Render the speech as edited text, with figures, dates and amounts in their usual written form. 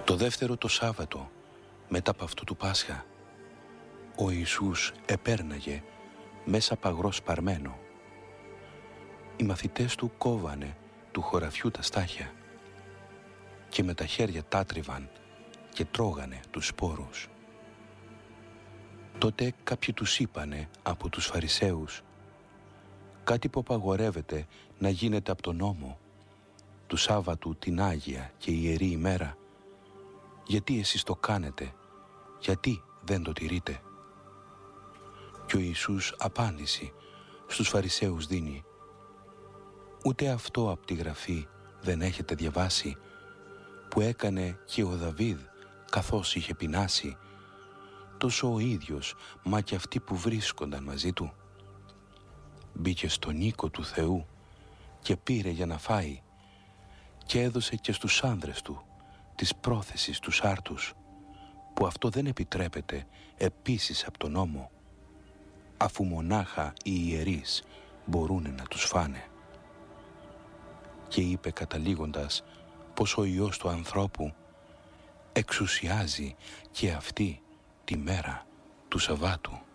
Το δεύτερο το Σάββατο, μετά από αυτού του Πάσχα, ο Ιησούς επέρναγε μέσα παγρό σπαρμένο. Οι μαθητές του κόβανε του χωραφιού τα στάχια και με τα χέρια τάτριβαν και τρώγανε τους σπόρους. Τότε κάποιοι τους είπανε από τους Φαρισαίους, κάτι που απαγορεύεται να γίνεται από τον νόμο, του Σάββατου την Άγια και Ιερή ημέρα, γιατί εσείς το κάνετε, γιατί δεν το τηρείτε? Και ο Ιησούς απάντηση στους Φαρισαίους δίνει, ούτε αυτό από τη Γραφή δεν έχετε διαβάσει, που έκανε και ο Δαβίδ καθώς είχε πεινάσει, τόσο ο ίδιος μα και αυτοί που βρίσκονταν μαζί του? Μπήκε στον οίκο του Θεού και πήρε για να φάει και έδωσε και στους άνδρες του της πρόθεσης τους άρτους, που αυτό δεν επιτρέπεται επίσης από τον νόμο, αφού μονάχα οι ιερείς μπορούν να τους φάνε. Και είπε καταλήγοντας πως ο Υιός του ανθρώπου εξουσιάζει και αυτή τη μέρα του Σαββάτου.